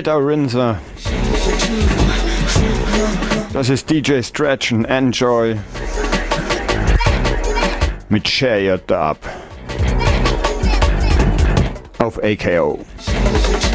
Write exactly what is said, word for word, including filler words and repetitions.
Peter Rinser. Das ist D J Stretch und Enjoy mit Share Your Dub auf A K O.